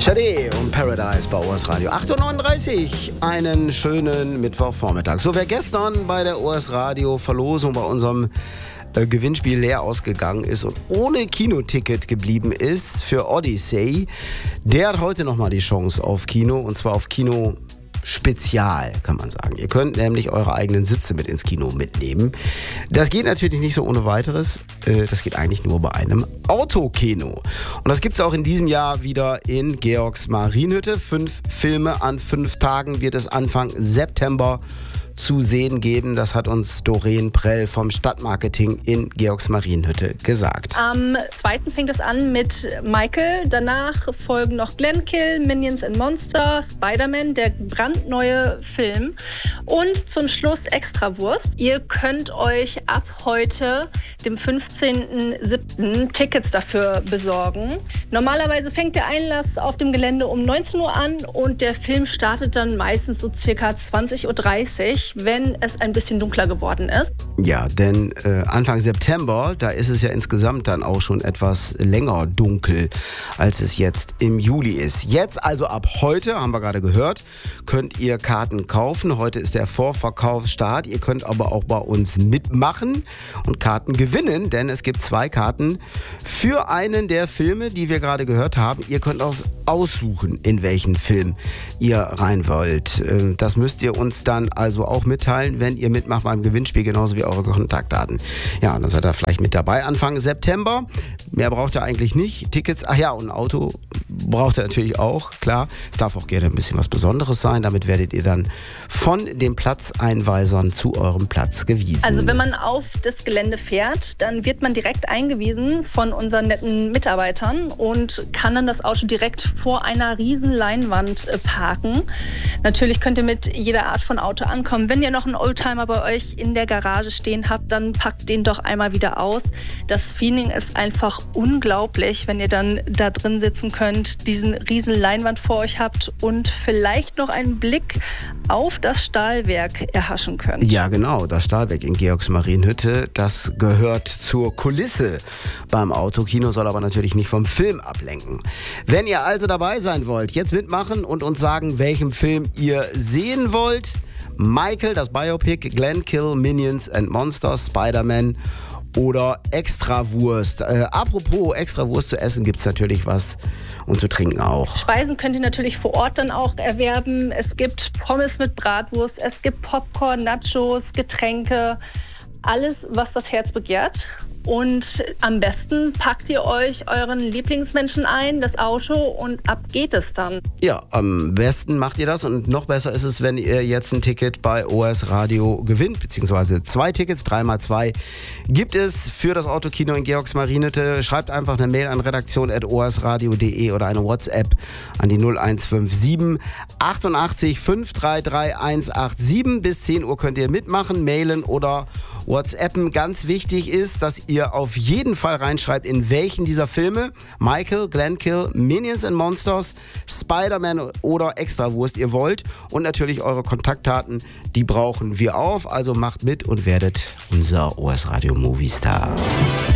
Sade und Paradise bei OS Radio 8.39 Uhr. Einen schönen Mittwochvormittag. So, wer gestern bei der OS Radio Verlosung bei unserem Gewinnspiel leer ausgegangen ist und ohne Kinoticket geblieben ist für Odyssey, der hat heute nochmal die Chance auf Kino, und zwar auf Kino Spezial, kann man sagen. Ihr könnt nämlich eure eigenen Sitze mit ins Kino mitnehmen. Das geht natürlich nicht so ohne weiteres. Das geht eigentlich nur bei einem Autokino. Und das gibt es auch in diesem Jahr wieder in Georgsmarienhütte. 5 Filme an 5 Tagen wird es Anfang September zu sehen geben. Das hat uns Doreen Prell vom Stadtmarketing in Georgsmarienhütte gesagt. Am 2. fängt es an mit Michael. Danach folgen noch Glenkill, Minions and Monsters, Spider-Man, der brandneue Film. Und zum Schluss Extrawurst. Ihr könnt euch ab heute, dem 15.07., Tickets dafür besorgen. Normalerweise fängt der Einlass auf dem Gelände um 19 Uhr an und der Film startet dann meistens so circa 20.30 Uhr, wenn es ein bisschen dunkler geworden ist. Ja, denn Anfang September, da ist es ja insgesamt dann auch schon etwas länger dunkel, als es jetzt im Juli ist. Jetzt also ab heute, haben wir gerade gehört, könnt ihr Karten kaufen. Heute ist der Vorverkaufsstart. Ihr könnt aber auch bei uns mitmachen und Karten gewinnen, denn es gibt 2 Karten für einen der Filme, die wir gerade gehört haben. Ihr könnt auch aussuchen, in welchen Film ihr rein wollt. Das müsst ihr uns dann also auch mitteilen, wenn ihr mitmacht beim Gewinnspiel, genauso wie eure Kontaktdaten. Ja, dann seid ihr vielleicht mit dabei Anfang September. Mehr braucht ihr eigentlich nicht. Tickets, ach ja, und ein Auto braucht ihr natürlich auch, klar. Es darf auch gerne ein bisschen was Besonderes sein. Damit werdet ihr dann von den Platzeinweisern zu eurem Platz gewiesen. Also wenn man auf das Gelände fährt, dann wird man direkt eingewiesen von unseren netten Mitarbeitern und kann dann das Auto direkt vor einer riesen Leinwand parken. Natürlich könnt ihr mit jeder Art von Auto ankommen. Wenn ihr noch einen Oldtimer bei euch in der Garage stehen habt, dann packt den doch einmal wieder aus. Das Feeling ist einfach unglaublich, wenn ihr dann da drin sitzen könnt, diesen riesen Leinwand vor euch habt und vielleicht noch einen Blick auf das Stahlwerk erhaschen könnt. Ja, genau, das Stahlwerk in Georgsmarienhütte, das gehört zur Kulisse beim Autokino, soll aber natürlich nicht vom Film ablenken. Wenn ihr also dabei sein wollt, jetzt mitmachen und uns sagen, welchen Film ihr sehen wollt. Michael, das Biopic, Glenkill, Minions and Monsters, Spider-Man oder Extrawurst. Apropos Extrawurst, zu essen gibt es natürlich was und zu trinken auch. Speisen könnt ihr natürlich vor Ort dann auch erwerben. Es gibt Pommes mit Bratwurst, es gibt Popcorn, Nachos, Getränke, alles, was das Herz begehrt. Und am besten packt ihr euch euren Lieblingsmenschen ein, das Auto, und ab geht es dann. Ja, am besten macht ihr das, und noch besser ist es, wenn ihr jetzt ein Ticket bei OS Radio gewinnt, beziehungsweise 2 Tickets, 3x2 gibt es für das Autokino in Georgsmarienhütte. Schreibt einfach eine Mail an redaktion@osradio.de oder eine WhatsApp an die 0157 88 533 187. Bis 10 Uhr könnt ihr mitmachen, mailen oder WhatsAppen. Ganz wichtig ist, dass ihr auf jeden Fall reinschreibt, in welchen dieser Filme, Michael, Glenkill, Minions and Monsters, Spider-Man oder Extrawurst ihr wollt. Und natürlich eure Kontaktdaten, die brauchen wir auch. Also macht mit und werdet unser OS Radio Movie Star.